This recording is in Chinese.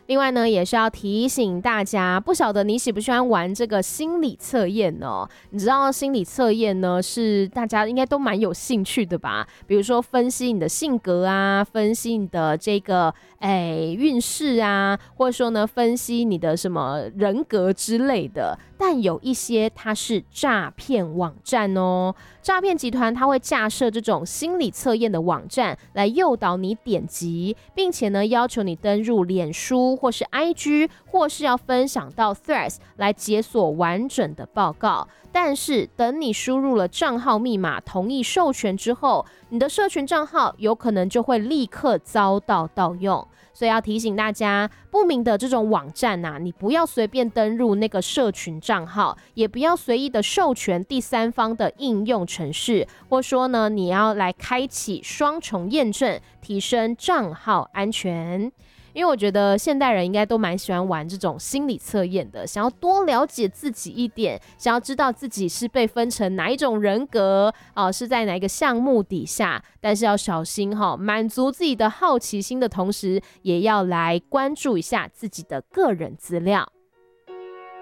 另外呢，也是要提醒大家，不晓得你喜不喜欢玩这个心理测验呢？你知道心理测验呢是大家应该都蛮有兴趣的吧？比如说分析你的性格啊，分析你的这个运势啊，或者说呢分析你的什么人格之类的。但有一些它是诈骗网站哦，诈骗集团它会架设这种心理测验的网站来诱导你点击，并且呢要求你登入脸书或是 IG， 或是要分享到 Threads 来解锁完整的报告。但是等你输入了账号密码同意授权之后，你的社群账号有可能就会立刻遭到盗用。所以要提醒大家，不明的这种网站啊，你不要随便登入那个社群账号，也不要随意的授权第三方的应用程式，或说呢，你要来开启双重验证，提升账号安全。因为我觉得现代人应该都蛮喜欢玩这种心理测验的，想要多了解自己一点，想要知道自己是被分成哪一种人格，是在哪一个项目底下，但是要小心满足自己的好奇心的同时，也要来关注一下自己的个人资料。